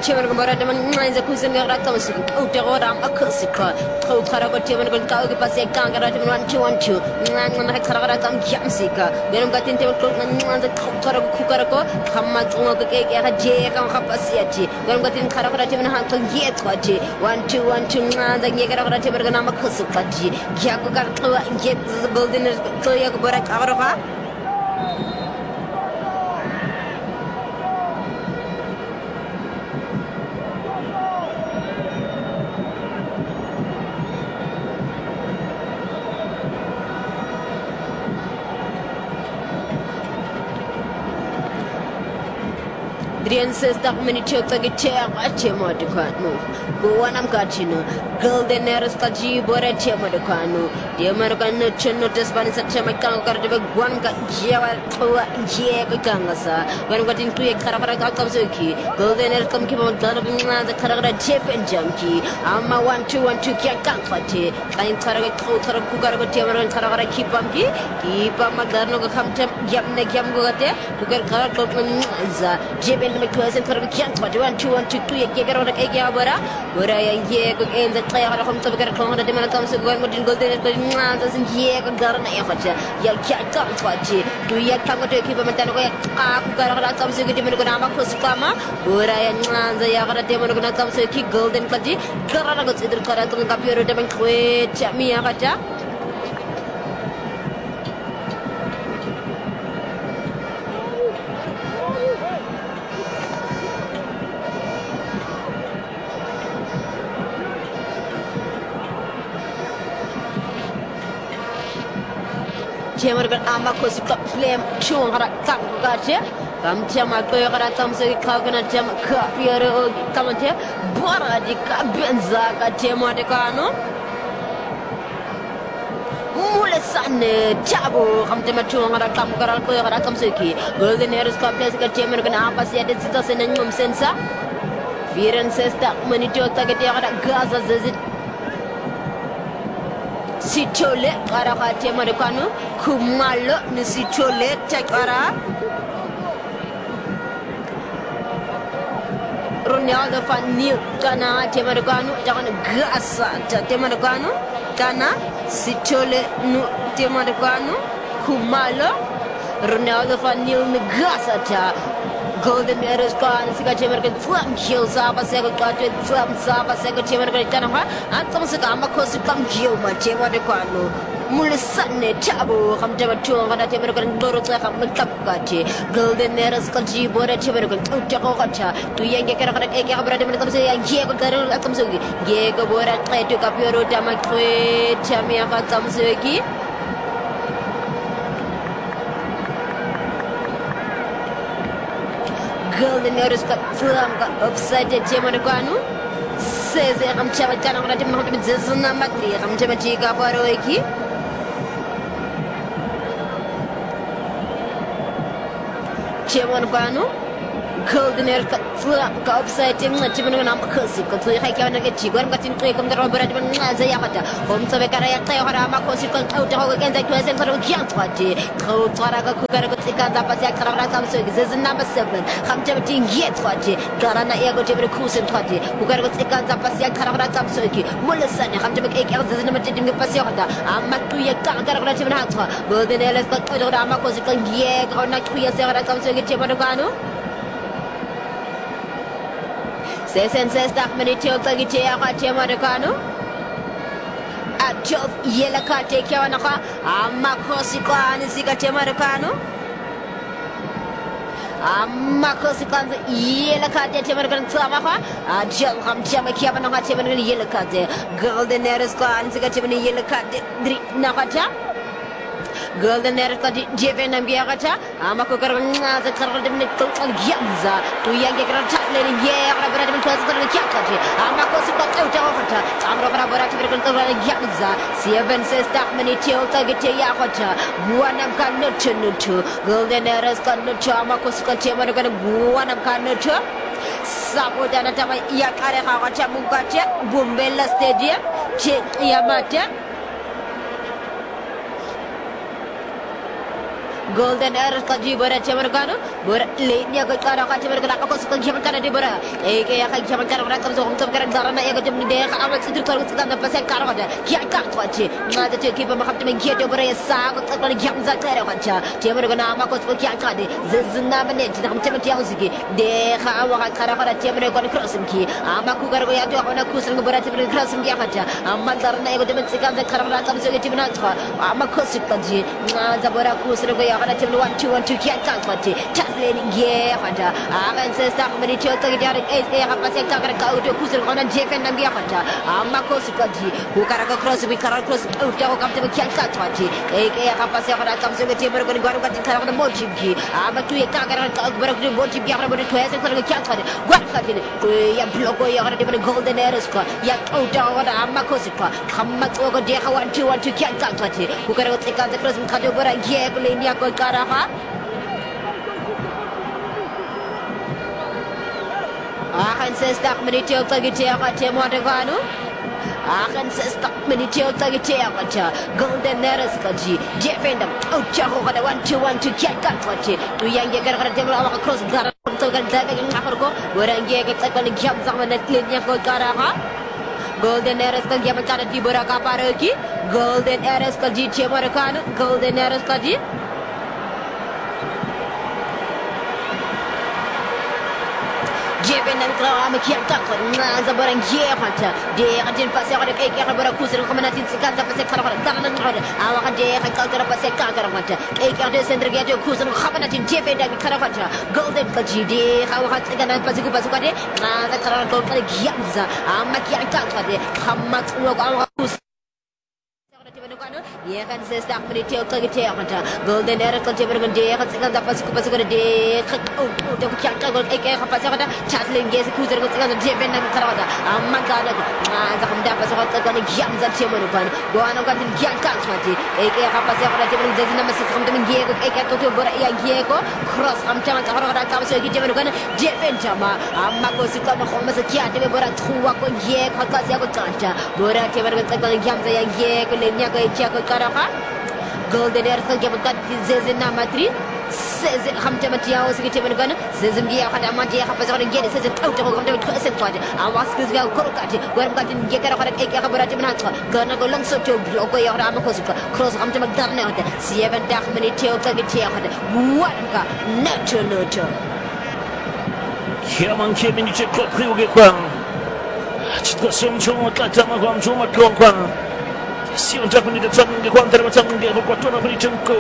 Chairman Barada Mines, a cousin Ratos, Uterodam, a Kusica, Tokarago, Chairman Kalgapasi, Kangarat, 1 2 1 2, Karatam Kiamsika, then got into the Kukarako, Hamat cake, a jay, and Hapasiati, then got in Karatim and Hanton Yetwaji, 1 2 1 2, the Yagaratim Kusukaji, Yakuka, get the building Toyakubarak Arava. Drian says that many children get chair, a chemodicano. Go on, I'm catching you. Golden Aristogy, Bora chemodicano. The American nation notice by such a mechanical Guanga, Java, Jagangasa. When got into a Karavakazuki, Golden Elcom came on the Karavaka chip and junkie. Amma 1 2 1 2 Kiakati. Kind Taraka Kukarago Timber and Karavaka keep bumpy. Keep a Magano come to Yamne Yamgote, who get Karakman Jibin. Because it's a can't 1 2 1 2 2 Yagar on a Yabara, where I hear again the Taya home to get a corner of the Americans going with Golden doesn't hear a garden effort. Yakat watch it. Do you come to keep a Matanoa? Got some secret Demonogama Kuskama, where I am the Yagara Demonogama Seki Golden Kati, Karago to the Karatum Capura Demonque, Chamiagata. Chairman Amakos Flame Chung Gatia, Chama Koyaratam Kagana Jam Capiero Kamate, Bora di Cabenza, Chema de Cano Mulesane, Chabo, Hamtemachung, Kamkara Koyaratam Seki, Golden Air Complex, Chairman Apasia, the citizen and Yum Sensa. Viren says that Manito Tagatia Gaza. Sichole, Karahate Maricano, Kumalo, Nisichole, Takara Ronaldo Fanil, Gana, Temaricano, Down Gasa, Temaricano, Gana, Sichole, Temaricano, Kumalo, Ronaldo Fanil, Gasa. Golden Air Scan, American Flam kills up a second country, flams up a second American Canova, and some Sagama Cosi come kill my Chema de Quano. Mulisane, Chabo, Hamtamatum, and American Dorota, Makapati, Golden Air Scanji, Bora American Utakocha, to Yanka, Brother, say, and Diego Carol Akamsugi, Diego Bora, to Capuro, Damakwe, Chamia Samsugi. Golden Air Scan upside the Chemanacano says I'm Chavacano, I'm Chamachica Baroiki. Chemanacano. Golden Air upside him, Chiman Kursi, Kaki, Chico, got into the Robert Zayamata, home to the Karayata, Makosi, out again, the present of Kiantwati, Kotaraga Kukaraka, Pasaka, this is number 7, Hamtatin Yetwati, Garana Ego Jibri and Twati, who got the Pasaka Karatamsoki, Mullasan, Hamtaka, this is number 10 Pasiota, Amatuya Karatam, Golden Air got Ramakosi, Yeg, or not Kuya Saratamsoki, Chimanogano. Says that many children get Maricano. At Job Yelaka take Yavanaka, Amakosika and Zigate Maricano. Amakosikan Yelaka American Samaka, a Job Hamchamakiavana Yelaka, Golden Erisca and Zigatimini Yelaka Nakata. Golden Erica Jeven and Biagata, Amakokarana, the Caradical Yamza, to Yagaka, Yagaraban President Yakati, Amakosika Utavata, Amrabara Yamza, Seven says that many children get Yakata, one of Kanuchu, Golden Erisca Nucha, Makosika Chemagan, one of Kanucha. Sapotana Yakara Mugacha, Bumbella Stadium, Yamata. golden era kaji bora chemarkano bora lenya ko kara ka chemarkana ko ko chemarkana di bora ke ya ka chemarkana bora kam so kam kara darana ya ko jam de ka amat sidir ko ko da pase kara ka ya ka to che ma da che ki ba ma khamte men ki de bora ya sa ko ko ni jam za kara ka cha chemarkana ma ko ko ya ka de zizna ba ne da khamte men ya usiki de ka wa ka kara ka chemarkana ko cross ki ama ku gar ko ya to na ku sir bora chemarkana cross ki ya ka cha ama darana ya ko jam sikam da kara ra kam so ke timna to ama ko sikkaji ma za bora ku sir ko ya ka chemarkana 1 2 1 2 ki ya ka to Chaslin ye fanta akan sestak meni chota ki dari ya kapase ka ka uto kusir kona jefen na biya fanta amma ko sikaji ku kara ka cross bi kara cross uto ko kamte ki ka twati ya kapase ka kam se ti bero ko gwaru ka ti kara ko mo chimki amma tu ya ka kara ka bero ko mo chimki ya bero to ya se ko ki twati gwaru ka ti ya bloko ya kara de golden eras ko ya uto ko amma ko sikka kamma ko ko de ka 1 2 1 2 ki ka twati ku kara ko ka cross ka de bora ye ko le ni ko kara ha akan sestak menitio tagi tiaka temo adeganu akan sestak menitio tagi tiaka cha golden eras kaji defender au chako kada 1 2 1 2 kiat kan twati tu yang ye gara gara temo awak cross gara to kan daga yang ngakor ko orang ye ke takon giam sama net nya ko gara ha golden eras kaji macam di boraka paraki golden eras kaji temo rekanu golden eras kaji Jeben dan kau amat kian takut, naz abarang ye kata. Dia akan pasal ada kayak kayak berapa kusir kemenatin sekarang pasal kalau ada tangan ada. Awak dia akan kau terapa pasal kau kata. Kayak ada sender dia kusir kemenatin jeben dan kau kata. Golden kaji dia awak sekarang pasal kau ada. Naz kalau kau kali kian za amat kian takut. Kamat awak kusir. Ya kan sestak menitio tagi tiaka golden era kan cemerang dia kan sekarang dapat pasal kau dia udah kian kau kayak pasal kau Chaslin ge kusir ko sekarang jeven na karawada amma gana naz kam dapat pasal kau kan giam za cemerang kan goano kan kian kau mati kayak pasal kau cemerang jadi nama sesam temen ge ko kayak kau bora ya ge ko cross kam cama cakar kau kam so ge cemerang kan jeven cama amma ko sikam ko masa kian de bora tua ko ge ko kasih ko kanca bora cemerang kan giam za ya ge ko lenya ko kia ko karaka golden era kan jabat zezena matri seze khamte matiya osiki temen zezem dia kada mati ya khapasa kan gede seze tau tau kan ko sen twade awas kizga korokati waram katin ge kara kara ek ya barati manatwa kana go langso to bloko ya rama ko suka cross khamte magdarne hote sieben dak minute o kagi tiya kada wanka nacho Kiaman kemini cekot kriuge kwang Chitko semchong katama kwang choma kwang Si untuk ni datang ke kuang terbatang ke kuat tu nak beri cengkau.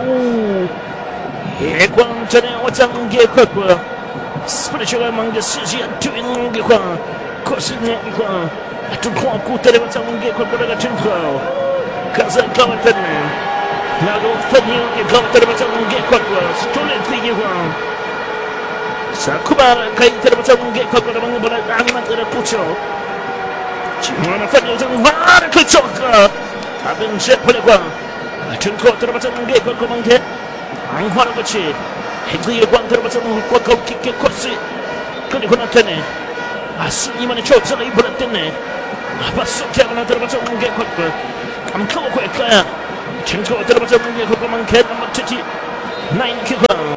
Kuang cina watang ke kuat. Seperti cakap mangga sisi tuing ke kuang. Kosnya kuang. Atu kuang ku terbatang ke kuat pada cengkau. Kaza kawan tadi. Lalu tadi ke kawan terbatang ke kuat. Setulen tinggi kuang. Sakubar kain terbatang ke kuat pada mangga pada angin antara pucuk. Cuma nak tadi macam mana kecok. Abang siap boleh kuang. Cengkau terbaca mungkin kuat kau mungkin. Angkar kecil. Hingga kuang terbaca mungkin kuat kau kiki kursi. Kau ni kau nak tanya. Asli mana cok salah ibu nak tanya. Apa sokya mana terbaca mungkin kuat kau. Angkau kuat kaya. Cengkau terbaca mungkin kau mungkin amat cuci. Naik ke kuang.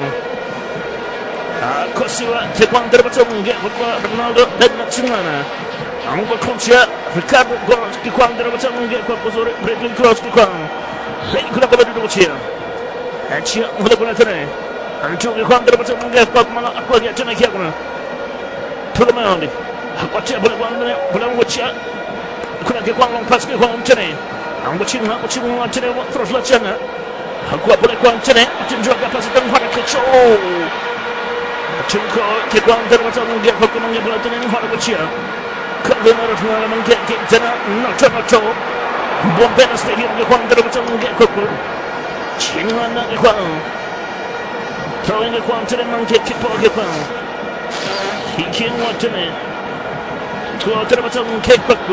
Kau siwa kuang terbaca mungkin kuat Ronaldo dan Natsumana. Angkau kunci. Ricardo Gomes ke kuang terbaca mungkin kuat sore breaking cross ke kuang. Lagi kena kembali dulu cia. Cia mulai kena tanya. Anjung ke kuang terbaca mungkin kuat malah aku lagi cina kia kena. Tulah mana ni? Aku cia boleh kuang ni boleh aku cia. Kena ke kuang long pas ke kuang cina. Aku cina cina terus lah cina. Aku boleh kuang cina. Cina juga pas sedang pada kecil. Cina ke kuang terbaca mungkin kuat kena boleh tanya ni pada cia. Kalau nak orang mungkin kita nak coba buat beres stadium ke kuang terbaca mungkin kuku. Cina nak ke kuang. Tahu yang ke kuang cina mungkin kita ke kuang. Hikin macam ni. Tua terbaca mungkin kuku.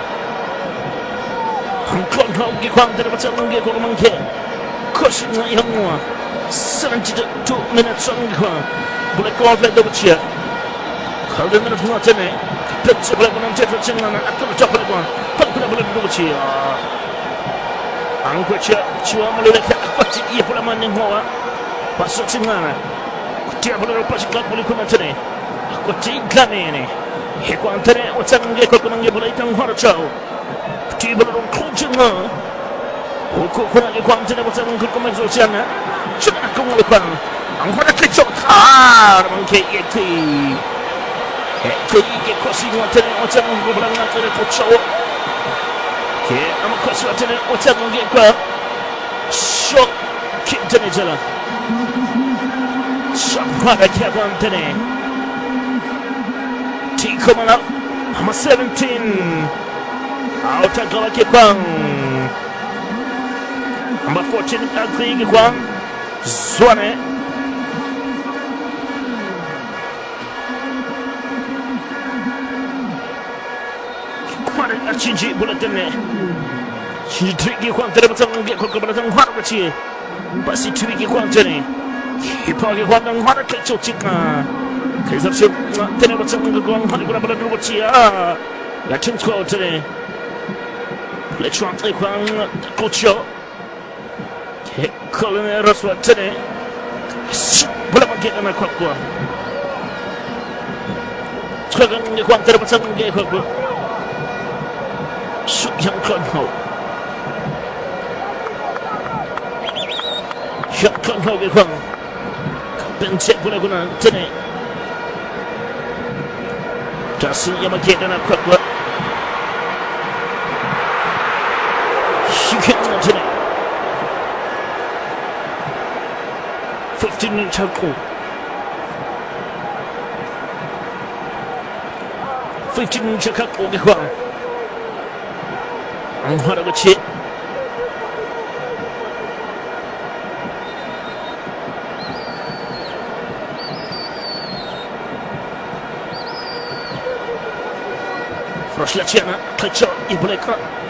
Kau ke kuang terbaca mungkin kuku mungkin. Kosnya yang mua. Selanjutnya 2 minit sang kuang. Boleh kau boleh dapat cia. Kalau nak macam ni. Sebelah kanan cepat cengang aku cepat kuang. Tak boleh duduk cia. Angku cia melalui apa sih ia pula mana hawa. Pasok Singana. Kutia bola lepas ikut boleh kuna tene. Kutia ini. Hekwan tene watang ge ko kuna ge bola itang hara chao. Kutia bola rong kunjunga. Ko kuna ge kwang tene watang ko kuma zo siana. Cuma ko ngol kwang. Ang hara ke chok har mang ke yeti. Ke ke kosi watang watang ko bola ngana tene ko chao. Ke am kosi watang watang ge kwa. Shok kitene jala. Shakwaga Kiabantene. T coming up. Number 17. Out of Galakipang. Number 14. Agrigiquan. Zwane. Kware Achinji Bulletene. She tricky quantity of some get Kokobatang Harbachi. Basi tricky quantity. Ipagi kwandang hara kecho chika. Kaisar siya tene batsa ngagawang hari ko na pala drugot siya. Yakin ko tene. Lechuan tayo kwang kucho. Kolone raswa tene. Wala magkita na kwakwa. Tskagang kwang tene batsa ngagawang kwakwa. Suyang konho. Suyang konho kwang. Pencet pula guna tene. Tasing yang makita na kwakwa. Shikit na tene. 15 minutes hako. 15 minutes hako kwa. Ang harap kecil. Rosleciana, Klecho i Bleka.